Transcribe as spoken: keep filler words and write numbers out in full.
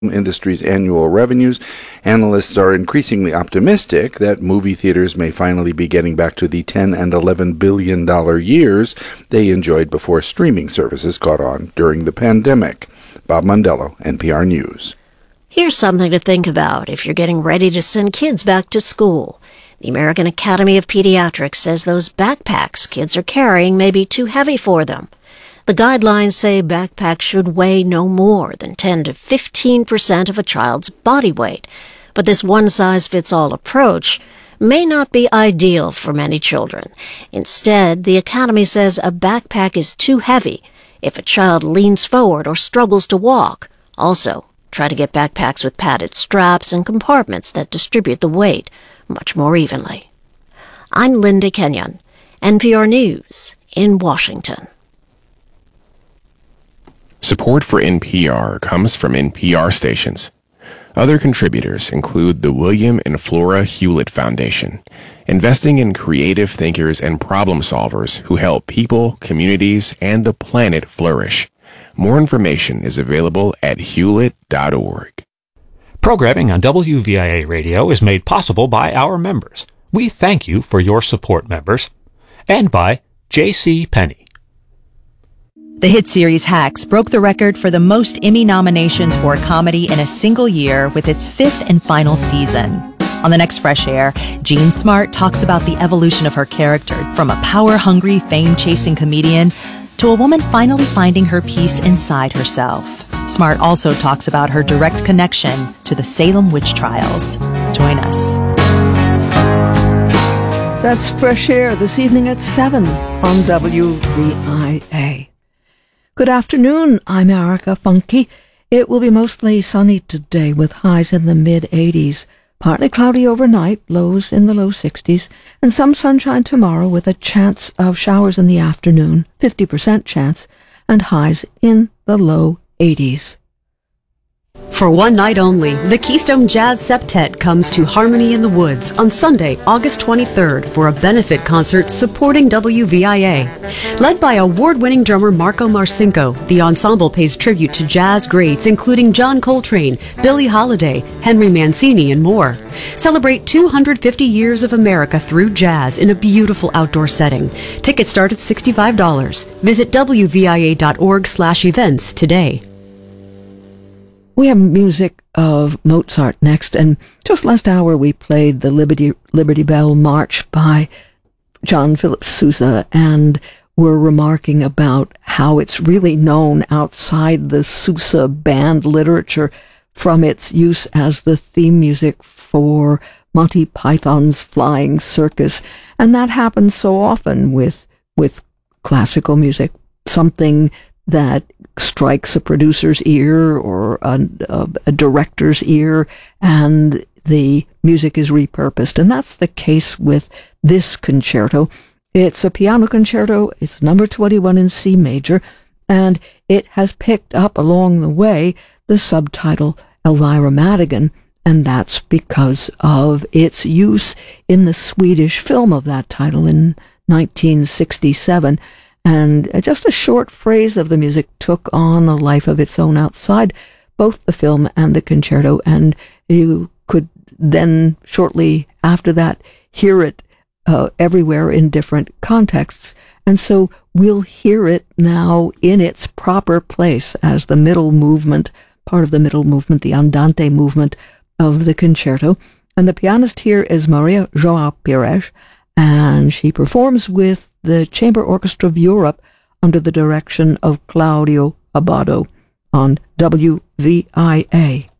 industry's annual revenues, analysts are increasingly optimistic that movie theaters may finally be getting back to the ten and eleven billion dollar years they enjoyed before streaming services caught on during the pandemic. Bob Mondello, N P R News. Here's something to think about if you're getting ready to send kids back to school. The American Academy of Pediatrics says those backpacks kids are carrying may be too heavy for them. The guidelines say backpacks should weigh no more than ten to fifteen percent of a child's body weight. But this one-size-fits-all approach may not be ideal for many children. Instead, the Academy says a backpack is too heavy if a child leans forward or struggles to walk. Also, try to get backpacks with padded straps and compartments that distribute the weight much more evenly. I'm Linda Kenyon, N P R News in Washington. Support for N P R comes from N P R stations. Other contributors include the William and Flora Hewlett Foundation, investing in creative thinkers and problem solvers who help people, communities, and the planet flourish. More information is available at hewlett dot org. Programming on W V I A Radio is made possible by our members. We thank you for your support, members. And by J C. Penney. The hit series Hacks broke the record for the most Emmy nominations for a comedy in a single year with its fifth and final season. On the next Fresh Air, Jean Smart talks about the evolution of her character from a power-hungry, fame-chasing comedian to a woman finally finding her peace inside herself. Smart also talks about her direct connection to the Salem witch trials. Join us. That's Fresh Air this evening at seven on W V I A. Good afternoon, I'm Erica Funke. It will be mostly sunny today with highs in the mid-eighties. Partly cloudy overnight, lows in the low sixties, and some sunshine tomorrow with a chance of showers in the afternoon, fifty percent chance, and highs in the low eighties. For one night only, the Keystone Jazz Septet comes to Harmony in the Woods on Sunday, August twenty-third for a benefit concert supporting W V I A. Led by award-winning drummer Marco Marcinko, the ensemble pays tribute to jazz greats including John Coltrane, Billie Holiday, Henry Mancini, and more. Celebrate two hundred fifty years of America through jazz in a beautiful outdoor setting. Tickets start at sixty-five dollars. Visit W V I A dot org slash events today. We have music of Mozart next, and just last hour we played the Liberty, Liberty Bell March by John Philip Sousa, and we're remarking about how it's really known outside the Sousa band literature from its use as the theme music for Monty Python's Flying Circus. And that happens so often with, with classical music, something that strikes a producer's ear or a, a, a director's ear, and the music is repurposed. And that's the case with this concerto. It's a piano concerto. It's number twenty-one in C major, and it has picked up along the way the subtitle Elvira Madigan, and that's because of its use in the Swedish film of that title in nineteen sixty-seven. And just a short phrase of the music took on a life of its own outside both the film and the concerto, and you could then shortly after that hear it uh, everywhere in different contexts. And so we'll hear it now in its proper place as the middle movement, part of the middle movement, the andante movement of the concerto. And the pianist here is Maria João Pires, and she performs with the Chamber Orchestra of Europe under the direction of Claudio Abbado on W V I A.